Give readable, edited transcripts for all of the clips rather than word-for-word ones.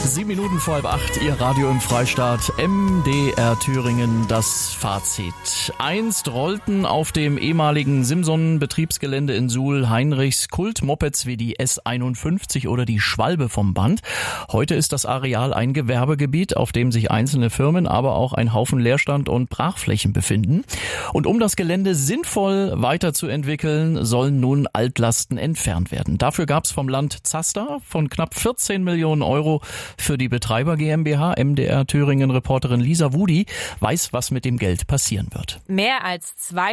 7 Minuten vor 7:30, Ihr Radio im Freistaat, MDR Thüringen, das Fazit. Einst rollten auf dem ehemaligen Simson-Betriebsgelände in Suhl Heinrichs Kultmopeds wie die S51 oder die Schwalbe vom Band. Heute ist das Areal ein Gewerbegebiet, auf dem sich einzelne Firmen, aber auch ein Haufen Leerstand und Brachflächen befinden. Und um das Gelände sinnvoll weiterzuentwickeln, sollen nun Altlasten entfernt werden. Dafür gab es vom Land Zaster von knapp 14 Millionen Euro für die Betreiber GmbH. MDR Thüringen-Reporterin Lisa Wudi weiß, was mit dem Geld passieren wird. Mehr als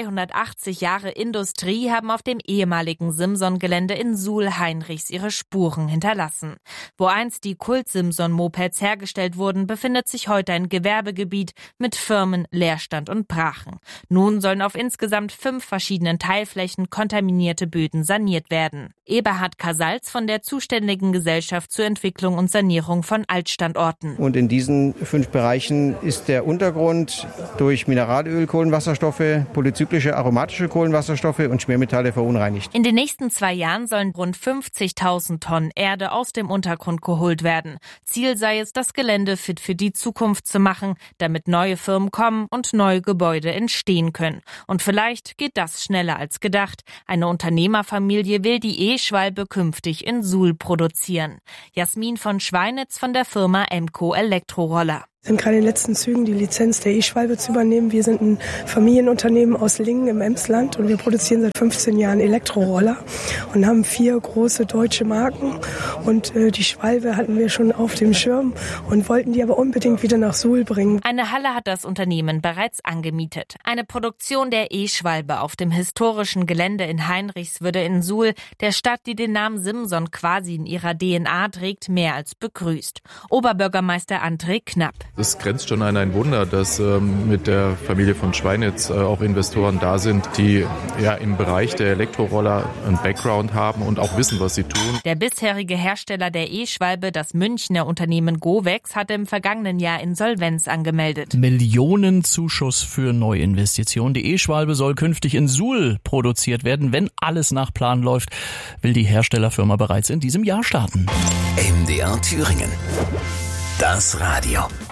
280 Jahre Industrie haben auf dem ehemaligen Simson-Gelände in Suhl Heinrichs ihre Spuren hinterlassen. Wo einst die Kult-Simson-Mopeds hergestellt wurden, befindet sich heute ein Gewerbegebiet mit Firmen, Leerstand und Brachen. Nun sollen auf insgesamt 5 verschiedenen Teilflächen kontaminierte Böden saniert werden. Eberhard Kasalz von der zuständigen Gesellschaft zur Entwicklung und Sanierung von Altstandorten. Und in diesen 5 Bereichen ist der Untergrund durch Mineralöl, Kohlenwasserstoffe, polyzyklische aromatische Kohlenwasserstoffe und Schwermetalle verunreinigt. In den nächsten 2 Jahren sollen rund 50.000 Tonnen Erde aus dem Untergrund geholt werden. Ziel sei es, das Gelände fit für die Zukunft zu machen, damit neue Firmen kommen und neue Gebäude entstehen können. Und vielleicht geht das schneller als gedacht. Eine Unternehmerfamilie will die E-Schwalbe künftig in Suhl produzieren. Jasmin von Schweinitz von der Firma Emco Elektroroller. Wir sind gerade in den letzten Zügen, die Lizenz der E-Schwalbe zu übernehmen. Wir sind ein Familienunternehmen aus Lingen im Emsland und wir produzieren seit 15 Jahren Elektroroller und haben 4 große deutsche Marken. Und die Schwalbe hatten wir schon auf dem Schirm und wollten die aber unbedingt wieder nach Suhl bringen. Eine Halle hat das Unternehmen bereits angemietet. Eine Produktion der E-Schwalbe auf dem historischen Gelände in Heinrichs würde in Suhl, der Stadt, die den Namen Simson quasi in ihrer DNA trägt, mehr als begrüßt. Oberbürgermeister André Knapp. Es grenzt schon an ein Wunder, dass mit der Familie von Schweinitz auch Investoren da sind, die ja im Bereich der Elektroroller einen Background haben und auch wissen, was sie tun. Der bisherige Hersteller der E-Schwalbe, das Münchner Unternehmen Govex, hatte im vergangenen Jahr Insolvenz angemeldet. Millionenzuschuss für Neuinvestitionen. Die E-Schwalbe soll künftig in Suhl produziert werden. Wenn alles nach Plan läuft, will die Herstellerfirma bereits in diesem Jahr starten. MDR Thüringen. Das Radio.